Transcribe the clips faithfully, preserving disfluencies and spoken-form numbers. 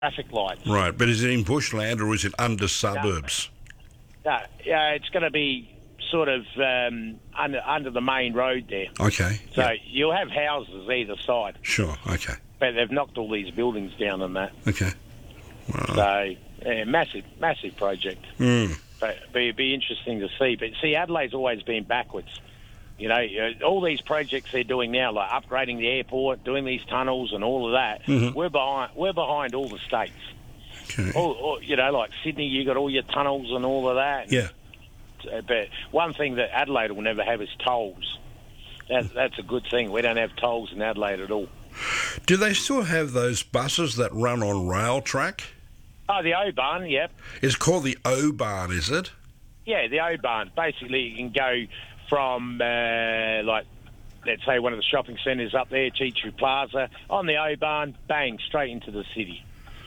traffic lights. Right, but is it in bushland or is it under suburbs? No, yeah, it's going to be sort of um, under under the main road there. Okay. So yep. you'll have houses either side. Sure, okay. But they've knocked all these buildings down and that. Okay. Wow. So, yeah, massive, massive project. Mm. But it'd be interesting to see. But see, Adelaide's always been backwards. You know, all these projects they're doing now, like upgrading the airport, doing these tunnels and all of that, mm-hmm. we're behind. We're behind all the states. Okay. All, all, you know, like Sydney, you got all your tunnels and all of that. Yeah. But one thing that Adelaide will never have is tolls. That, that's a good thing. We don't have tolls in Adelaide at all. Do they still have those buses that run on rail track? Oh, the O-Bahn, yep. It's called the O-Bahn, is it? Yeah, the O-Bahn. Basically, you can go from, uh, like, let's say one of the shopping centres up there, Chi-Chu Plaza, on the O-Bahn, bang, straight into the city.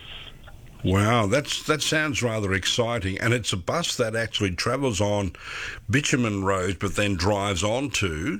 Wow, that's that sounds rather exciting. And it's a bus that actually travels on bitumen roads but then drives onto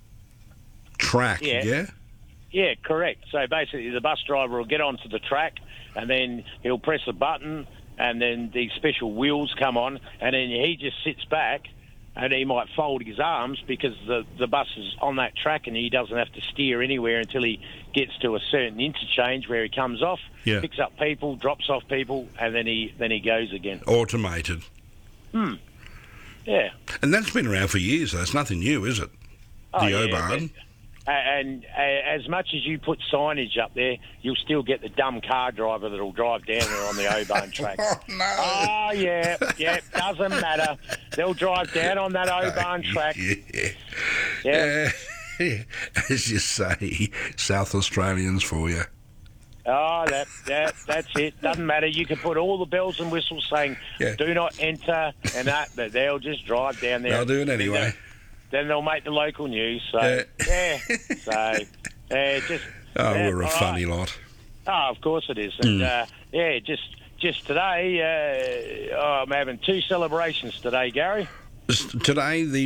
track, yeah? Yeah, yeah, correct. So basically the bus driver will get onto the track and then he'll press a button and then these special wheels come on and then he just sits back and he might fold his arms because the, the bus is on that track and he doesn't have to steer anywhere until he gets to a certain interchange where he comes off, yeah. picks up people, drops off people, and then he then he goes again. Automated. Hmm. Yeah. And that's been around for years, though. It's nothing new, is it? The oh, yeah, O-Bahn. But, and uh, as much as you put signage up there, you'll still get the dumb car driver that'll drive down there on the O-Bahn track. Oh, no. Oh, yeah, yeah, doesn't matter. They'll drive down on that O-Bahn track. Yeah. Yeah. Uh, as you say, South Australians for you. Oh, that, that that's it. Doesn't matter. You can put all the bells and whistles saying, yeah. do not enter, and that, but they'll just drive down there. They'll do it anyway. Then they'll make the local news. So, yeah. yeah. So, yeah, just... Oh, yeah, we're a funny right. lot. Oh, of course it is. And, mm. uh, yeah, just just today, uh, oh, I'm having two celebrations today, Gary. Today, the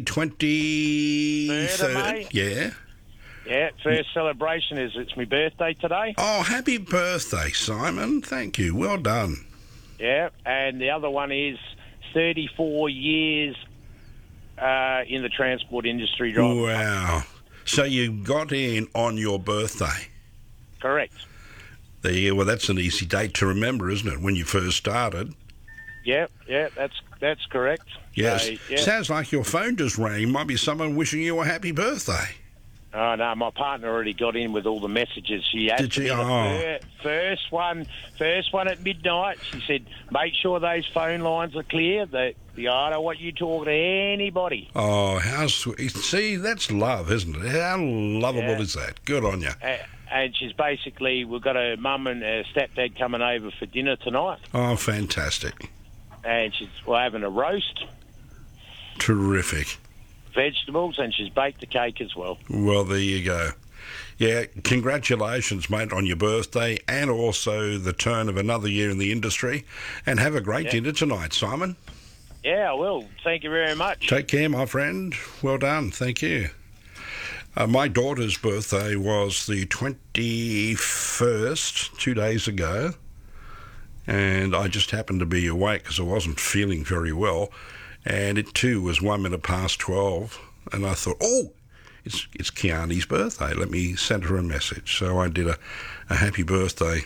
twenty-third. Yeah. Yeah, first celebration is it's my birthday today. Oh, happy birthday, Simon. Thank you. Well done. Yeah, and the other one is thirty-four years uh, in the transport industry. Driving. Wow. So you got in on your birthday? Correct. There you go. Well, that's an easy date to remember, isn't it, when you first started? Yeah, yeah, that's that's correct. Yes. So, yeah. Sounds like your phone just rang. Might be someone wishing you a happy birthday. Oh, no, my partner already got in with all the messages. She had Did to she? be the Oh. fir- first one, first one at midnight. She said, make sure those phone lines are clear. That the I don't want you talking to anybody. Oh, how sweet. See, that's love, isn't it? How lovable Yeah. is that? Good on you. Uh, and she's basically, we've got her mum and her stepdad coming over for dinner tonight. Oh, fantastic. And she's we're having a roast, Terrific. vegetables, and she's baked the cake as well. Well, there you go. Yeah, congratulations, mate, on your birthday and also the turn of another year in the industry. And have a great Yeah. dinner tonight, Simon. Yeah, I will. Thank you very much. Take care, my friend. Well done. Thank you. Uh, my daughter's birthday was the twenty-first, two days ago. And I just happened to be awake because I wasn't feeling very well. And it, too, was one minute past twelve. And I thought, oh, it's it's Kiani's birthday. Let me send her a message. So I did a, a happy birthday.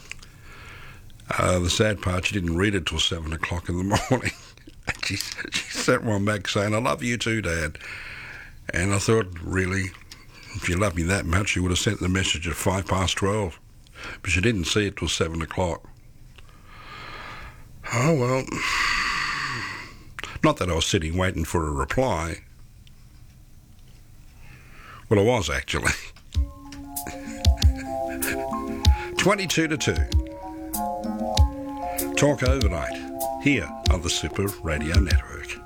Uh, the sad part, she didn't read it till seven o'clock in the morning. And she, she sent one back saying, I love you too, Dad. And I thought, really, if you love me that much, you would have sent the message at five past twelve. But she didn't see it till seven o'clock. Oh, well. Not that I was sitting waiting for a reply. Well, I was, actually. twenty-two to two. Talk overnight, here on the Super Radio Network.